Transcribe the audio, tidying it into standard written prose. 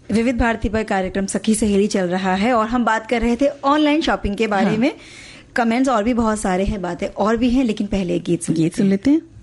विविध भारती पर कार्यक्रम सखी सहेली चल रहा है और हम बात कर रहे थे ऑनलाइन शॉपिंग के बारे में। कमेंट्स और भी बहुत सारे हैं, बातें और भी हैं, लेकिन पहले एक गीत सुन लेते हैं।